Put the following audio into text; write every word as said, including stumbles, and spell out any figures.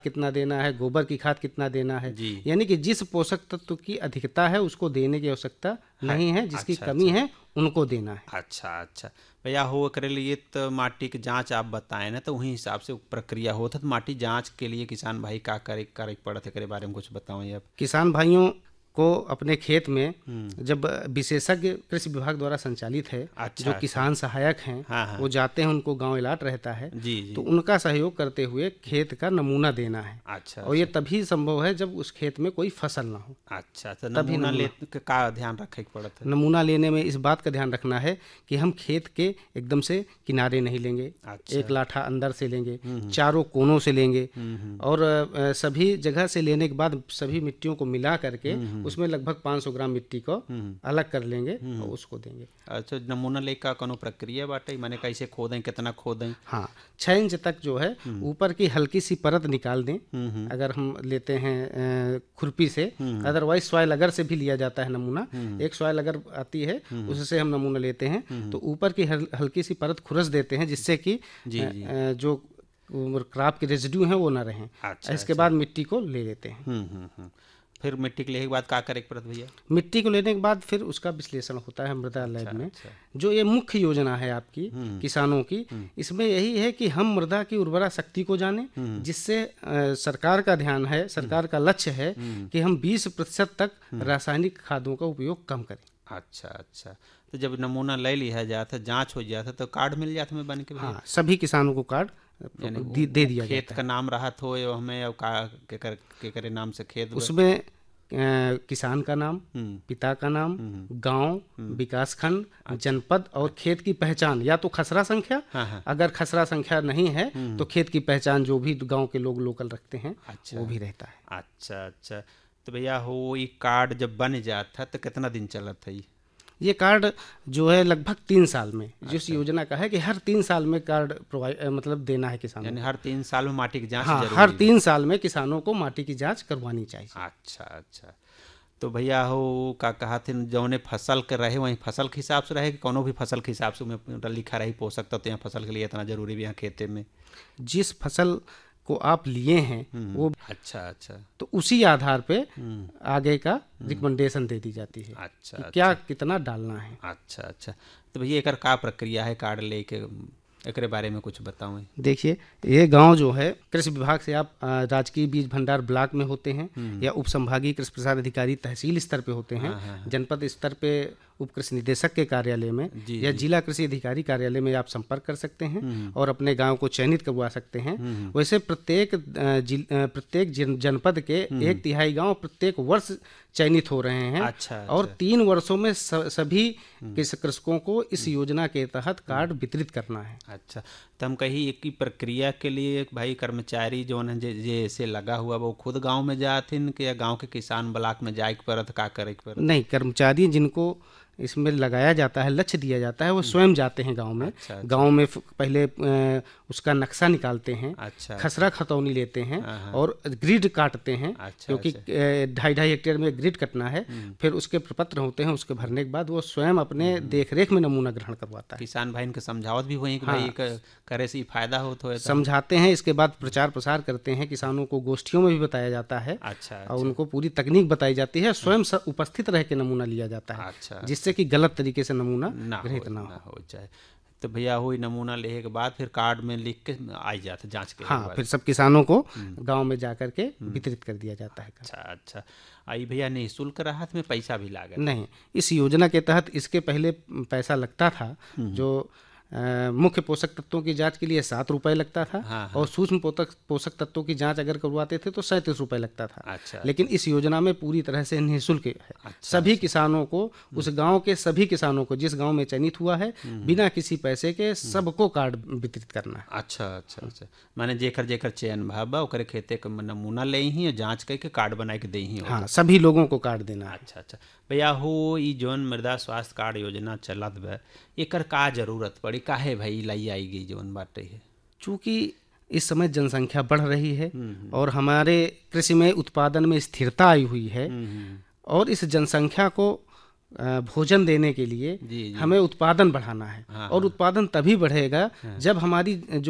कितना देना है, गोबर की खाद कितना देना है, जी। यानी कि जिस पोषक तत्व की अधिकता है उसको देने की आवश्यकता नहीं है, जिसकी अच्छा कमी अच्छा है उनको देना है। अच्छा अच्छा भैया हो करे लिए तो माटी के जांच आप बताएं ना, तो वही हिसाब से प्रक्रिया होता। तो माटी जांच के लिए किसान भाई का करे करे पड़त है, करे बारे में कुछ बताओ आप। किसान भाइयों को अपने खेत में हम्म। जब विशेषज्ञ कृषि विभाग द्वारा संचालित है, अच्छा जो अच्छा। किसान सहायक हैं, हाँ हाँ। वो जाते हैं, उनको गांव इलाट रहता है, जी जी। तो उनका सहयोग करते हुए खेत का नमूना देना है। अच्छा और ये अच्छा तभी संभव है जब उस खेत में कोई फसल ना हो, अच्छा। तो तभी नमूना ले नमूना के का ध्यान रखे के पड़त है। नमूना लेने में इस बात का ध्यान रखना है कि हम खेत के एकदम से किनारे नहीं लेंगे, अच्छा। एक लाठा अंदर से लेंगे, हम्म चारों कोनों से लेंगे, हम्म हम्म और अ, सभी जगह से लेने के बाद सभी मिट्टियों को मिला करके हम्म हम्म उसमें लगभग पाँच सौ ग्राम मिट्टी को हम्म। अलग कर लेंगे और हम्म। उसको देंगे। अच्छा, नमूना ले का कोनो प्रक्रिया बाटे, माने कैसे खोदें, कितना खोदें। हाँ, छः इंच तक जो है हम्म ऊपर की हल्की सी परत निकाल दें, हम्म हम्म अगर हम लेते हैं अ, खुरपी से। हम्म अदरवाइज सॉइल अगर से भी लिया जाता है नमूना, हम्म एक सॉइल अगर आती है हम्म उससे हम नमूना लेते हैं, हम्म। तो ऊपर की हल, हल्की सी परत खुरस देते हैं, जिससे कि जी अ, जी। अ, जो क्रॉप के रेजिड्यू हैं वो ना रहें। अच्छा इसके अच्छा। बाद मिट्टी को ले लेते हैं। हम्म हम्म हम्म। फिर मिट्टी के लेने के बाद का करे के पड़त भैया। मिट्टी को लेने के बाद फिर उसका विश्लेषण होता है मृदा लैब अच्छा में। अच्छा। जो ये मुख्य योजना है आपकी हम्म किसानों की, हम्म इसमें यही है कि हम मृदा की उर्वरा शक्ति को जानें, हम्म जिससे अ, सरकार का ध्यान है, सरकार का लक्ष्य है हम्म। कि हम बीस प्रतिशत तक रासायनिक खादों का उपयोग कम करें। अच्छा अच्छा। तो जब नमूना ले लिया जाता, जांच हो जाता, तो कार्ड मिल जाता हमें बन के भैया। हाँ, सभी किसानों को कार्ड यानी वो, दे दे वो दिया खेत जाता का है। नाम रहत हो या हमें, और का के कर के करे नाम से खेत ब- उसमें अ, किसान का नाम, हम्म पिता का नाम, हम्म गांव, हम्म। विकासखंड, अच्छा जनपद और खेत की पहचान, या तो खसरा संख्या, हाँ हाँ। अगर खसरा संख्या नहीं है हम्म। तो खेत की पहचान जो भी गांव के लोग लोकल रखते हैं अच्छा वो भी रहता है। अच्छा अच्छा। तो भैया हो ये कार्ड जब बन जाता तो कितना दिन चलत है ये। ये कार्ड जो है लगभग तीन साल में, जिस अच्छा। योजना का है कि हर तीन साल में कार्ड प्रोवाइड मतलब देना है किसानों यानी को। हर तीन साल में माटी की जांच हाँ, हर जरूरी है। तीन साल में किसानों को माटी की जांच करवानी चाहिए। अच्छा अच्छा। तो भैया हो का कहा थे, जौने फसल के रहे वहीं फसल के हिसाब से रहे कि कोनो भी फसल के हिसाब से उसमें लिखा रही पोषक तत्व, तो यहाँ फसल के लिए इतना जरूरी भी यहाँ खेते में। जिस फसल को आप लिए हैं हम्म। वो, अच्छा अच्छा। तो उसी आधार पे हम्म। आगे का रिकमेंडेशन दे दी जाती है अच्छा कि अच्छा क्या कितना डालना है। अच्छा अच्छा। तो भैया एकर का प्रक्रिया है कार्ड लेके, एकरे बारे में कुछ बताओ। देखिए, ये गांव जो है कृषि विभाग से आप अ, राजकीय बीज भंडार ब्लॉक में होते हैं, हम्म। या उप संभागीय कृषि प्रसार अधिकारी तहसील स्तर पे होते हैं, हाँ हाँ हाँ। जनपद स्तर पे उप कृषि निदेशक के कार्यालय में, जी या जी। जिला कृषि अधिकारी कार्यालय में आप संपर्क कर सकते हैं हम्म और अपने गांव को चयनित करवा सकते हैं। हम्म वैसे प्रत्येक अ, जिल- अ, प्रत्येक जन- जनपद के एक तिहाई गांव प्रत्येक वर्ष चयनित हो रहे हैं, अच्छा और अच्छा। तीन वर्षों में स- सभी किस कृषकों को इस योजना के तहत कार्ड वितरित करना है। अच्छा। तो हम कही एक ही प्रक्रिया के लिए भाई कर्मचारी जो है जे जैसे लगा हुआ वो खुद गांव में जाथिन कि या गांव के किसान ब्लॉक में जाए के पड़त, का करे के पड़त। नहीं, कर्मचारी जिनको इसमें लगाया जाता है, लक्ष्य दिया जाता है, वो स्वयं जाते हैं गांव में। अच्छा अच्छा। गांव में फ- पहले अ, उसका नक्शा निकालते हैं, अच्छा खसरा खतौनी लेते हैं हाँ हाँ। और ग्रिड काटते हैं, अच्छा क्योंकि अच्छा। अ, ढाई ढाई हेक्टेयर में ग्रिड कटना है। फिर उसके प्रपत्र होते हैं, उसके भरने के बाद वो स्वयं अपने देखरेख में नमूना ग्रहण करवाता है। किसान भाई इनके समझावत भी हुई कि हाँ, भाई क- करे से ही फायदा होता है। समझाते हैं, इसके बाद प्रचार प्रसार करते हैं, किसानों को गोष्ठियों में भी बताया जाता है अच्छा और अच्छा उनको पूरी तकनीक बताई जाती है, स्वयं स- उपस्थित रह के नमूना लिया जाता है, अच्छा। जिससे कि गलत तरीके से नमूना ना हो ग्रहित ना ना हो। हो जाए। तो भैया हुई नमूना लेने के बाद फिर कार्ड में लिख के आ जाता जांच के हाँ, बाद। फिर सब किसानों को गांव में जा करके वितरित कर दिया जाता है। अच्छा अच्छा। आई भैया निःशुल्क राहत में पैसा भी लागत। नहीं, इस योजना के तहत इसके पहले पैसा लगता था। जो अ, मुख्य पोषक तत्वों की जांच के लिए सात रुपए लगता था, हाँ और हाँ। सूक्ष्म पोषक पोषक तत्वों की जांच अगर करवाते थे तो सैंतीस रुपए लगता था। अच्छा लेकिन इस योजना में पूरी तरह से निःशुल्क है। अच्छा सभी अच्छा। किसानों को, उस गांव के सभी किसानों को, जिस गांव में चयनित हुआ है, बिना किसी पैसे के सबको कार्ड वितरित करना है। अच्छा अच्छा अच्छा। माने जेकर जेकर चयन भाबा ओकरे खेते के नमूना ले ही और जांच करके कार्ड बना के दे ही हो। हाँ, सभी लोगों को कार्ड देना है। अच्छा अच्छा। भैया हो ई जौन मृदा स्वास्थ्य कार्ड योजना चलत बा, एकर का जरूरत पड़ी, काहे भाई लाई आई गई जौन बाटे है। चूंकि इस समय जनसंख्या बढ़ रही है और हमारे कृषि में उत्पादन में स्थिरता आई हुई है, हम्म। और इस जनसंख्या को अ, भोजन देने के लिए जी जी। हमें उत्पादन बढ़ाना है। हाँ और हाँ उत्पादन तभी बढ़ेगा हाँ। जब हमारी जो